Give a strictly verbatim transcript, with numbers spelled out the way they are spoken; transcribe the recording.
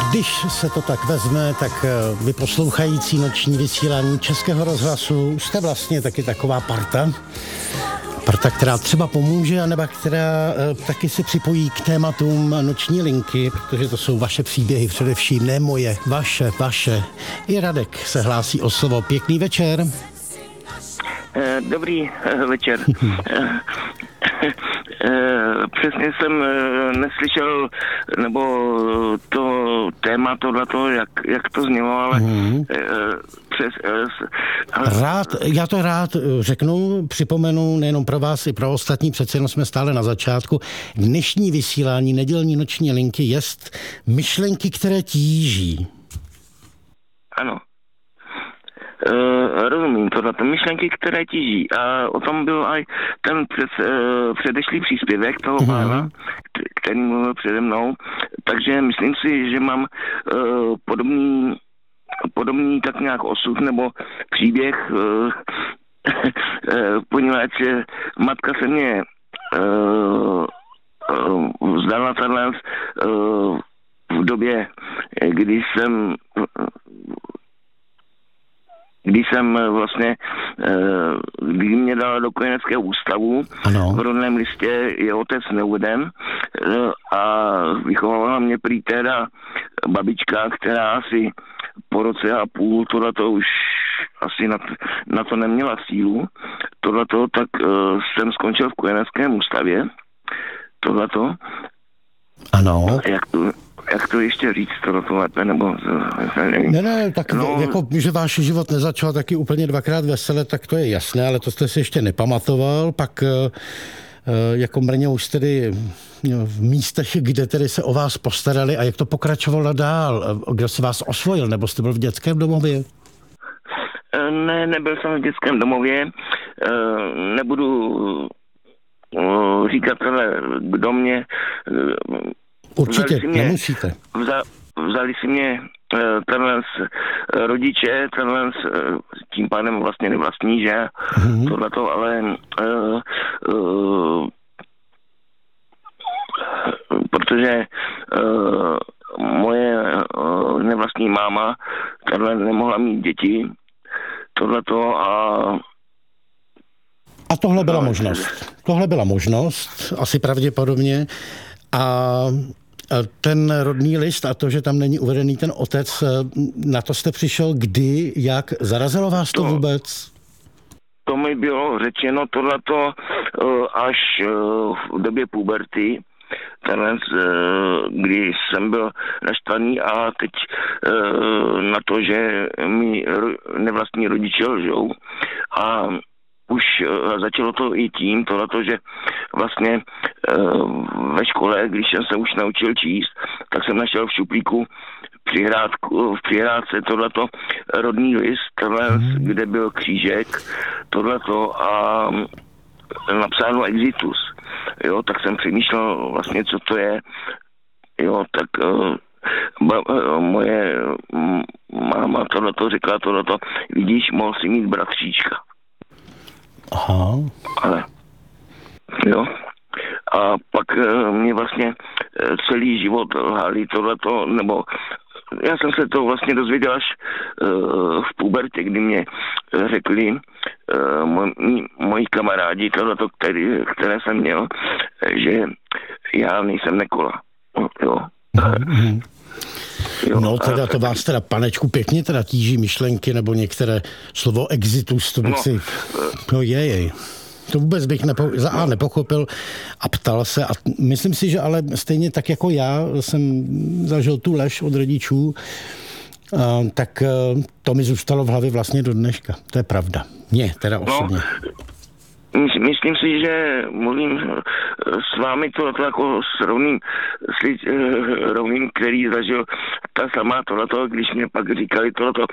Když se to tak vezme, tak vy poslouchající noční vysílání Českého rozhlasu jste vlastně taky taková parta. Parta, která třeba pomůže, anebo která e, taky se připojí k tématům noční linky, protože to jsou vaše příběhy především, ne moje, vaše, vaše. I Radek se hlásí o slovo. Pěkný večer. Dobrý večer. Přesně jsem neslyšel, nebo to téma tohleto, jak, jak to znělo, ale mm. přes... Ale... Rád, já to rád řeknu, připomenu nejenom pro vás, i pro ostatní, přece jenom jsme stále na začátku. Dnešní vysílání nedělní noční linky jest myšlenky, které tíží. Ano. Uh, rozumím to, to myšlenky, které tíží. A o tom byl i ten před, uh, předešlý příspěvek toho pána, mm. který mluvil přede mnou. Takže myslím si, že mám uh, podobný, podobný tak nějak osud nebo příběh, uh, uh, poněvadž matka se mě uh, uh, vzdala tenhle uh, v době, kdy jsem když jsem vlastně, kdy mě dala do kojeneckého ústavu, ano. V rodném listě je otec neuveden a vychovala mě prý teda babička, která asi po roce a půl tohleto už asi na, na to neměla sílu. Tohleto, tak jsem skončil v kojeneckém ústavě. Tohleto. Ano. Jak to... Jak to ještě říct, to lépe, nebo... Ne, ne, tak no, jako, že váš život nezačal taky úplně dvakrát vesele, tak to je jasné, ale to jste si ještě nepamatoval, pak jako Brně už tedy v místech, kde tedy se o vás postarali a jak to pokračovalo dál, kdo si vás osvojil, nebo jste byl v dětském domově? Ne, nebyl jsem v dětském domově, nebudu říkat, kdo mě... Určitě, mě, nemusíte. Vza, vzali si mě uh, tenhle z, uh, rodiče, tenhle z, uh, tím pádem vlastně nevlastní, že? Mm-hmm. Tohleto, ale uh, uh, protože uh, moje uh, nevlastní máma tenhle nemohla mít děti, tohleto a... A tohle byla no, možnost. Tohle byla možnost, asi pravděpodobně. A ten rodný list a to, že tam není uvedený ten otec, na to jste přišel kdy, jak? Zarazilo vás to, to vůbec? To mi bylo řečeno tohleto až v době puberty, tenhle, kdy jsem byl naštvaný a teď na to, že mi nevlastní rodiče lžou. A už začalo to i tím, tohleto, že vlastně ve škole, když jsem se už naučil číst, tak jsem našel v šuplíku přihrádku, v přihrádce tohleto rodný list, tohle, mm. kde byl křížek, tohleto a napsáno exitus. Jo, tak jsem přemýšlel vlastně, co to je. Jo, tak ba, moje máma tohleto řekla, tohleto, vidíš, mohl si mít bratříčka. Aha. Ale, jo. A pak mě vlastně celý život lhali tohleto, nebo já jsem se to vlastně dozvěděl až uh, v pubertě, kdy mě řekli uh, moj, moji kamarádi tohleto, který, které jsem měl, že já nejsem Nekola. Jo. Mm-hmm. Jo, no teda to vás teda, panečku, pěkně teda tíží myšlenky, nebo některé slovo exitus, to bych no, si... No jejej. To vůbec bych nepo, za A nepochopil a ptal se. A myslím si, že ale stejně tak jako já jsem zažil tu lež od rodičů, a, tak to mi zůstalo v hlavě vlastně do dneška. To je pravda. Mně teda osobně. No, myslím si, že mluvím s vámi tohleto jako s rovným, s rovným, který zažil ta sama tohleto, když mě pak říkali tohleto,